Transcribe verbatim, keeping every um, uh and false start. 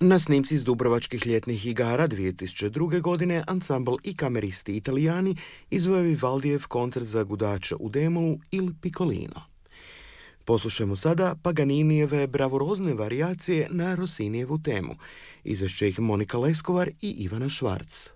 Na snimci iz Dubrovačkih ljetnih igara dvije tisuće druge. godine ansambl i kameristi Italijani izveo je Vivaldijev koncert za gudača u D-molu Il Piccolino. Poslušajmo sada Paganinijeve bravorozne varijacije na Rossinijevu temu. Izvešće ih Monika Leskovar i Ivana Švarc.